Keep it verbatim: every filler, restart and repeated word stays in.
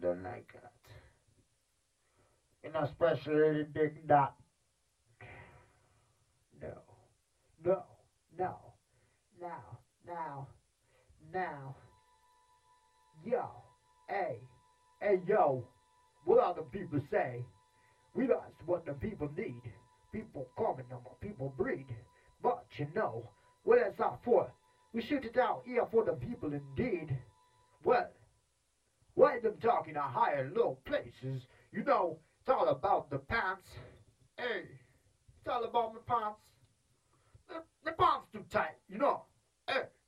don't like that. And especially the thing that no, no, no, now, now, now, yo, hey, hey, yo, what other people say? We that's what the people need. People common number, people breed. But you know, what is that for? We shoot it out here for the people indeed. Well, why them talking a higher low places? You know, it's all about the pants. Hey, it's all about my pants. The, the pants too tight, you know. Hey,